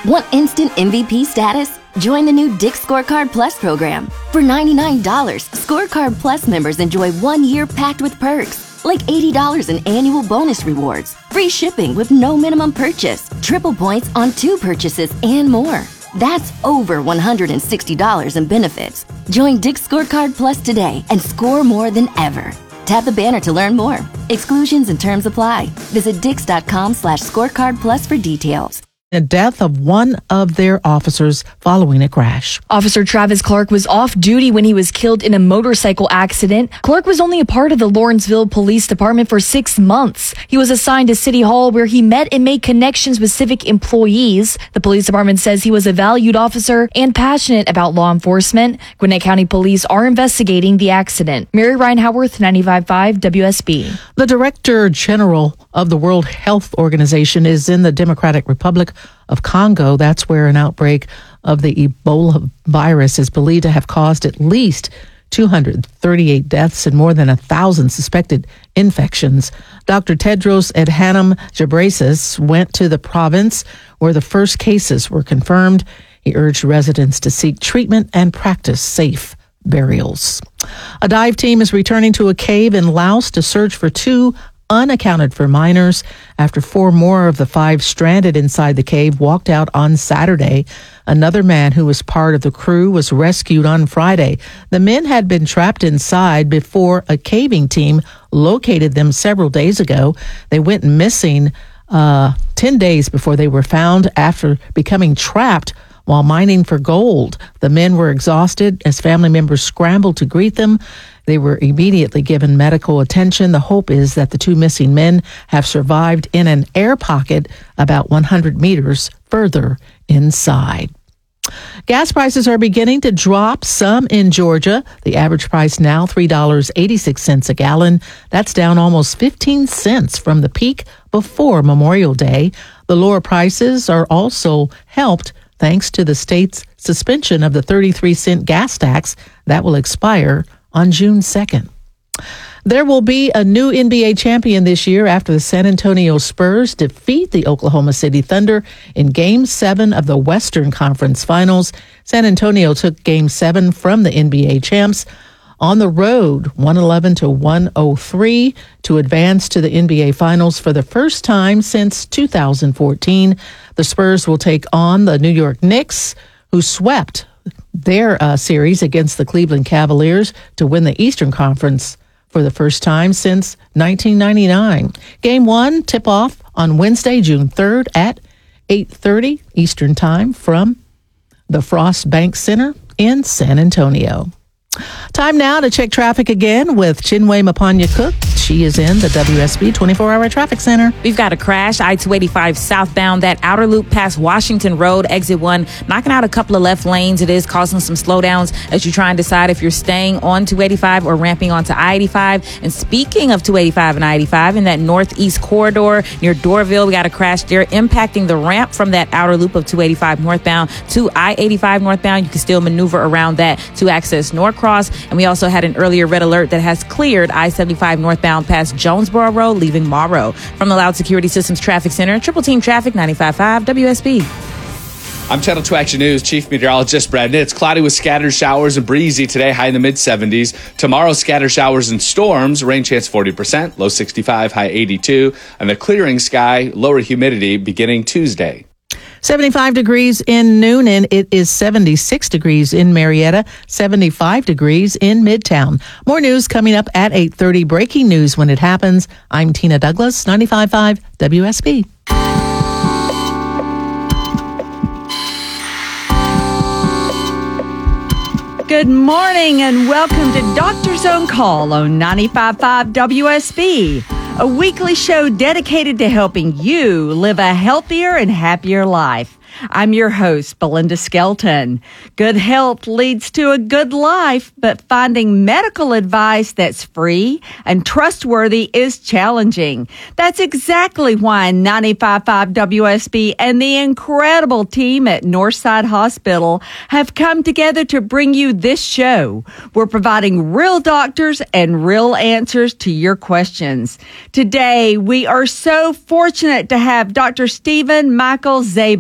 Want instant MVP status? Join the new Dick's Scorecard Plus program. For $99, Scorecard Plus members enjoy 1 year packed with perks, like $80 in annual bonus rewards, free shipping with no minimum purchase, triple points on 2 purchases, and more. That's over $160 in benefits. Join Dick's Scorecard Plus today and score more than ever. Tap the banner to learn more. Exclusions and terms apply. Visit dix.com/scorecardplus for details. The death of one of their officers following a crash. Officer Travis Clark was off duty when he was killed in a motorcycle accident. Clark was only a part of the Lawrenceville Police Department for 6 months. He was assigned to City Hall where he met and made connections with civic employees. The police department says he was a valued officer and passionate about law enforcement. Gwinnett County Police are investigating the accident. Mary Ryan Howarth, 95.5 WSB. The Director General of the World Health Organization is in the Democratic Republic of Congo. That's where an outbreak of the Ebola virus is believed to have caused at least 238 deaths and more than 1,000 suspected infections. Dr. Tedros Adhanom Ghebreyesus went to the province where the first cases were confirmed. He urged residents to seek treatment and practice safe burials. A dive team is returning to a cave in Laos to search for 2 unaccounted for minors after 4 more of the 5 stranded inside the cave walked out on Saturday. Another man who was part of the crew was rescued on Friday. The men had been trapped inside before a caving team located them several days ago. They went missing 10 days before they were found after becoming trapped while mining for gold. The men were exhausted as family members scrambled to greet them. They were immediately given medical attention. The hope is that the 2 missing men have survived in an air pocket about 100 meters further inside. Gas prices are beginning to drop, some in Georgia. The average price now $3.86 a gallon. That's down almost 15 cents from the peak before Memorial Day. The lower prices are also helped thanks to the state's suspension of the 33-cent gas tax that will expire on June 2nd. There will be a new NBA champion this year after the San Antonio Spurs defeat the Oklahoma City Thunder in Game 7 of the Western Conference Finals. San Antonio took Game 7 from the NBA champs on the road, 111-103, to advance to the NBA Finals for the first time since 2014. The Spurs will take on the New York Knicks, who swept their series against the Cleveland Cavaliers to win the Eastern Conference for the first time since 1999. Game 1 tip-off on Wednesday, June 3rd at 8:30 Eastern Time from the Frost Bank Center in San Antonio. Time now to check traffic again with Chinwe Mapanya-Cook. She is in the WSB 24-hour traffic center. We've got a crash, I-285 southbound, that outer loop past Washington Road, exit 1, knocking out a couple of left lanes. It is causing some slowdowns as you try and decide if you're staying on 285 or ramping onto I-85. And speaking of 285 and I-85, in that northeast corridor near Doraville, we got a crash there impacting the ramp from that outer loop of 285 northbound to I-85 northbound. You can still maneuver around that to access Norcross. And we also had an earlier red alert that has cleared I-75 northbound past Jonesboro Road, leaving Morrow. From the Loud Security Systems Traffic Center, Triple Team Traffic, 95.5 WSB. I'm Channel 2 Action News Chief Meteorologist Brad Nitz. Cloudy with scattered showers and breezy today, high in the mid-70s. Tomorrow, scattered showers and storms, rain chance 40%, low 65, high 82. And the clearing sky, lower humidity beginning Tuesday. 75 degrees in Noonan. It is 76 degrees in Marietta, 75 degrees in Midtown. More news coming up at 8:30. Breaking news when it happens. I'm Tina Douglas, 95.5 WSB. Good morning and welcome to Doctor's On Call on 95.5 WSB, a weekly show dedicated to helping you live a healthier and happier life. I'm your host, Belinda Skelton. Good health leads to a good life, but finding medical advice that's free and trustworthy is challenging. That's exactly why 95.5 WSB and the incredible team at Northside Hospital have come together to bring you this show. We're providing real doctors and real answers to your questions. Today, we are so fortunate to have Dr. Stephen Michael Zabel